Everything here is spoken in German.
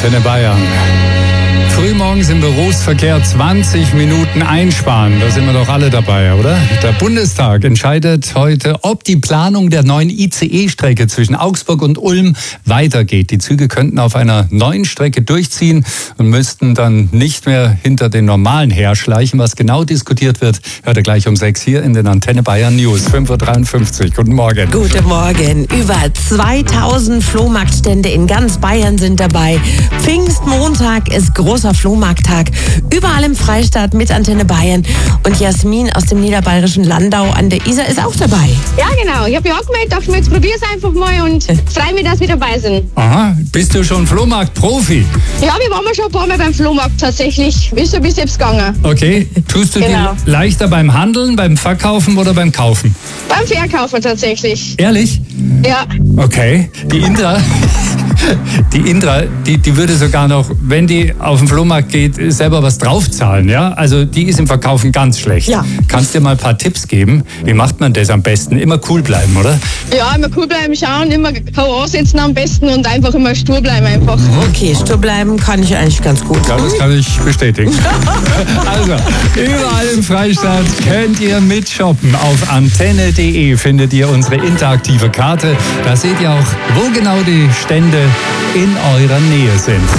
Antenne Bayern. Frühmorgens im Berufsverkehr 20 Minuten einsparen. Da sind wir doch alle dabei, oder? Der Bundestag entscheidet heute, ob die Planung der neuen ICE-Strecke zwischen Augsburg und Ulm weitergeht. Die Züge könnten auf einer neuen Strecke durchziehen und müssten dann nicht mehr hinter den normalen herschleichen. Was genau diskutiert wird, hört ihr gleich um 6 hier in den Antenne Bayern News. 5.53 Uhr. Guten Morgen. Guten Morgen. Über 2000 Flohmarktstände in ganz Bayern sind dabei. Pfingstmontag ist großer Flohmarkttag. Überall im Freistaat mit Antenne Bayern. Und Jasmin aus dem niederbayerischen Landau an der Isar ist auch dabei. Ja, genau. Ich habe mich angemeldet, dachte mir, jetzt probier's einfach mal und freue mich, dass wir dabei sind. Aha, bist du schon Flohmarkt-Profi? Ja, wir waren schon ein paar Mal beim Flohmarkt tatsächlich. Ist so bis jetzt gegangen. Okay, tust du Genau. dir leichter beim Handeln, beim Verkaufen oder beim Kaufen? Beim Verkaufen tatsächlich. Ehrlich? Ja. Okay, die Indra, die würde sogar noch, wenn die auf den Flohmarkt geht, selber was draufzahlen, ja? Also die ist im Verkaufen ganz schlecht. Ja. Kannst dir mal ein paar Tipps geben? Wie macht man das am besten? Immer cool bleiben, oder? Ja, immer cool bleiben, schauen, immer ansetzen am besten und einfach immer stur bleiben einfach. Okay, stur bleiben kann ich eigentlich ganz gut. Ja, das kann ich bestätigen. Also, überall im Freistaat könnt ihr mitshoppen. Auf antenne.de findet ihr unsere interaktive Karte. Da seht ihr auch, wo genau die Stände in eurer Nähe sind.